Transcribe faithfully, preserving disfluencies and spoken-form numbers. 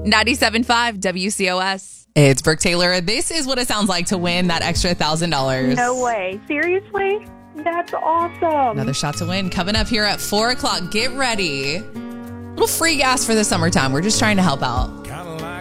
ninety-seven point five W C O S. It's Brooke Taylor. This is what it sounds like to win that extra one thousand dollars. No way. Seriously? That's awesome. Another shot to win coming up here at four o'clock. Get ready. Little free gas for the summertime. We're just trying to help out.